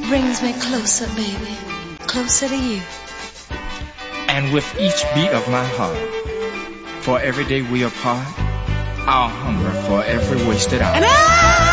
brings me closer, baby, closer to you. And with each beat of my heart, for every day we apart, I'll hunger for every wasted hour.